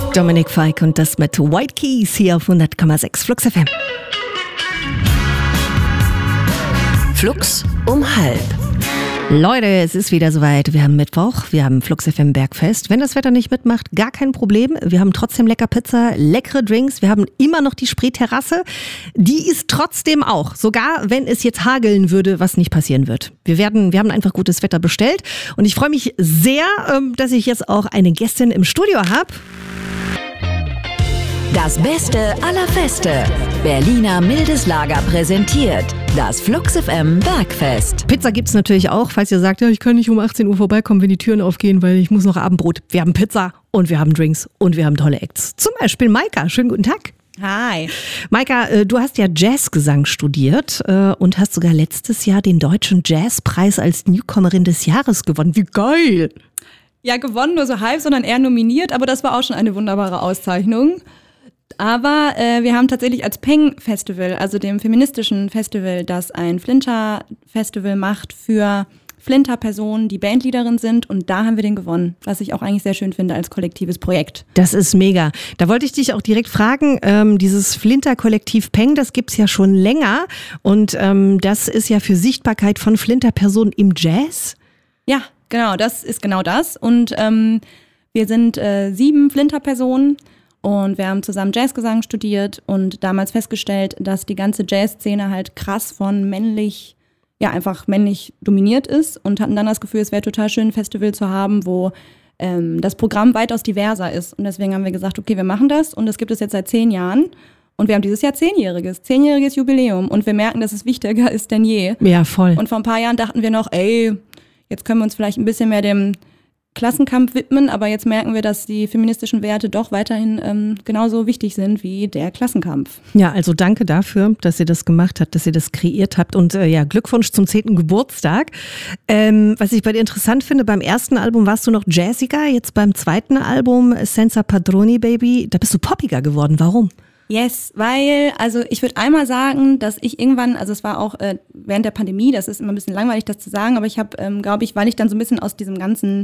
Dominik Fike und das mit White Keys hier auf 100,6 Flux FM. Flux um 12:30. Leute, es ist wieder soweit. Wir haben Mittwoch, wir haben Flux FM Bergfest. Wenn das Wetter nicht mitmacht, gar kein Problem. Wir haben trotzdem lecker Pizza, leckere Drinks. Wir haben immer noch die Spreeterrasse. Die ist trotzdem auch, sogar wenn es jetzt hageln würde, was nicht passieren wird. Wir haben einfach gutes Wetter bestellt. Und ich freue mich sehr, dass ich jetzt auch eine Gästin im Studio habe. Das Beste aller Feste. Berliner Mildes Lager präsentiert das Flux FM Bergfest. Pizza gibt's natürlich auch, falls ihr sagt, ja, ich kann nicht um 18 Uhr vorbeikommen, wenn die Türen aufgehen, weil ich muss noch Abendbrot. Wir haben Pizza und wir haben Drinks und wir haben tolle Acts. Zum Beispiel Maika. Schönen guten Tag. Hi. Maika, du hast ja Jazzgesang studiert und hast sogar letztes Jahr den Deutschen Jazzpreis als Newcomerin des Jahres gewonnen. Wie geil! Ja, gewonnen nur so halb, sondern eher nominiert, aber das war auch schon eine wunderbare Auszeichnung. Aber wir haben tatsächlich als Peng-Festival, also dem feministischen Festival, das ein Flinter-Festival macht für Flinter-Personen, die Bandleaderin sind, und da haben wir den gewonnen, was ich auch eigentlich sehr schön finde als kollektives Projekt. Das ist mega. Da wollte ich dich auch direkt fragen, dieses Flinter-Kollektiv Peng, das gibt's ja schon länger und das ist ja für Sichtbarkeit von Flinter-Personen im Jazz? Ja, genau, das ist genau das, und wir sind 7 Flinter-Personen. Und wir haben zusammen Jazzgesang studiert und damals festgestellt, dass die ganze Jazzszene halt krass von männlich, ja einfach männlich dominiert ist, und hatten dann das Gefühl, es wäre total schön, ein Festival zu haben, wo das Programm weitaus diverser ist. Und deswegen haben wir gesagt, okay, wir machen das, und das gibt es jetzt seit 10 Jahren. Und wir haben dieses Jahr 10-jähriges Jubiläum, und wir merken, dass es wichtiger ist denn je. Ja, voll. Und vor ein paar Jahren dachten wir noch, jetzt können wir uns vielleicht ein bisschen mehr dem Klassenkampf widmen, aber jetzt merken wir, dass die feministischen Werte doch weiterhin genauso wichtig sind wie der Klassenkampf. Ja, also danke dafür, dass ihr das gemacht habt, dass ihr das kreiert habt, und ja, Glückwunsch zum 10. Geburtstag. Was ich bei dir interessant finde, beim ersten Album warst du noch jazziger, jetzt beim zweiten Album Senza Padroni Baby, da bist du poppiger geworden. Warum? Yes, weil, also ich würde einmal sagen, dass ich irgendwann, also es war auch während der Pandemie, das ist immer ein bisschen langweilig, das zu sagen, aber ich habe, glaube ich, weil ich dann so ein bisschen aus diesem ganzen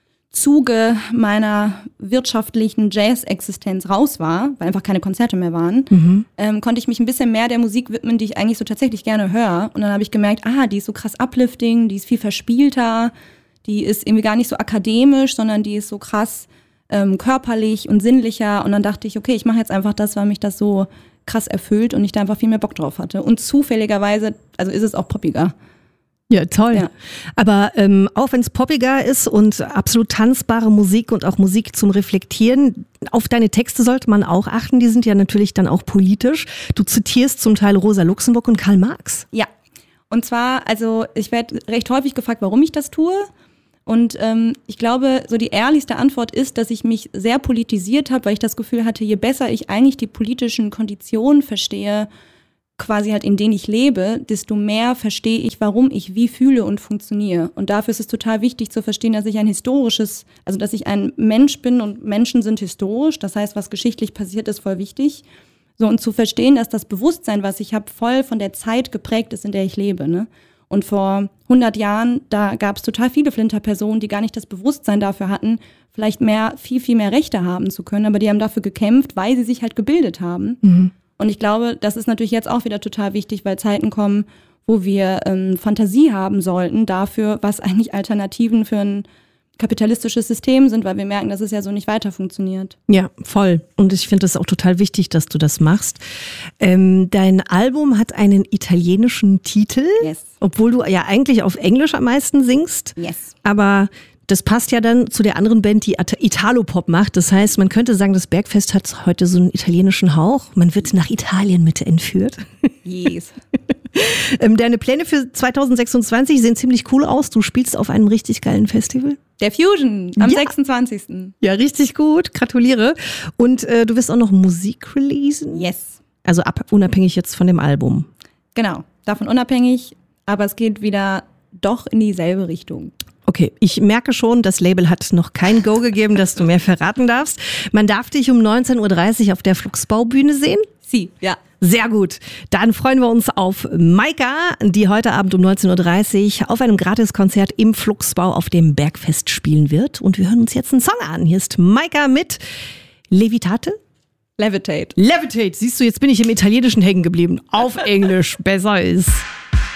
Zuge meiner wirtschaftlichen Jazz-Existenz raus war, weil einfach keine Konzerte mehr waren, konnte ich mich ein bisschen mehr der Musik widmen, die ich eigentlich so tatsächlich gerne höre. Und dann habe ich gemerkt, die ist so krass uplifting, die ist viel verspielter, die ist irgendwie gar nicht so akademisch, sondern die ist so krass körperlich und sinnlicher. Und dann dachte ich, okay, ich mache jetzt einfach das, weil mich das so krass erfüllt und ich da einfach viel mehr Bock drauf hatte. Und zufälligerweise, also ist es auch poppiger. Ja, toll. Ja. Aber auch wenn es poppiger ist und absolut tanzbare Musik und auch Musik zum Reflektieren, auf deine Texte sollte man auch achten. Die sind ja natürlich dann auch politisch. Du zitierst zum Teil Rosa Luxemburg und Karl Marx. Ja, und zwar, also ich werde recht häufig gefragt, warum ich das tue. Und ich glaube, so die ehrlichste Antwort ist, dass ich mich sehr politisiert habe, weil ich das Gefühl hatte, je besser ich eigentlich die politischen Konditionen verstehe, quasi halt in denen ich lebe, desto mehr verstehe ich, warum ich wie fühle und funktioniere. Und dafür ist es total wichtig zu verstehen, dass ich dass ich ein Mensch bin, und Menschen sind historisch. Das heißt, was geschichtlich passiert, ist voll wichtig. So, und zu verstehen, dass das Bewusstsein, was ich habe, voll von der Zeit geprägt ist, in der ich lebe, ne? Und vor 100 Jahren, da gab es total viele Flinter-Personen, die gar nicht das Bewusstsein dafür hatten, vielleicht viel mehr Rechte haben zu können, aber die haben dafür gekämpft, weil sie sich halt gebildet haben. Mhm. Und ich glaube, das ist natürlich jetzt auch wieder total wichtig, weil Zeiten kommen, wo wir Fantasie haben sollten dafür, was eigentlich Alternativen für ein kapitalistisches System sind, weil wir merken, dass es ja so nicht weiter funktioniert. Ja, voll. Und ich finde es auch total wichtig, dass du das machst. Dein Album hat einen italienischen Titel, yes, obwohl du ja eigentlich auf Englisch am meisten singst. Yes. Aber das passt ja dann zu der anderen Band, die Italo-Pop macht. Das heißt, man könnte sagen, das Bergfest hat heute so einen italienischen Hauch. Man wird nach Italien mit entführt. Yes. Deine Pläne für 2026 sehen ziemlich cool aus. Du spielst auf einem richtig geilen Festival. Der Fusion am 26. Ja, richtig gut. Gratuliere. Und du wirst auch noch Musik releasen? Yes. Also unabhängig jetzt von dem Album. Genau, davon unabhängig. Aber es geht wieder doch in dieselbe Richtung. Okay, ich merke schon, das Label hat noch kein Go gegeben, dass du mehr verraten darfst. Man darf dich um 19.30 Uhr auf der Fluxbaubühne sehen? Ja. Sehr gut. Dann freuen wir uns auf Maika, die heute Abend um 19.30 Uhr auf einem Gratiskonzert im Fluxbau auf dem Bergfest spielen wird. Und wir hören uns jetzt einen Song an. Hier ist Maika mit Levitate? Levitate. Levitate. Siehst du, jetzt bin ich im Italienischen hängen geblieben. Auf Englisch. Besser ist.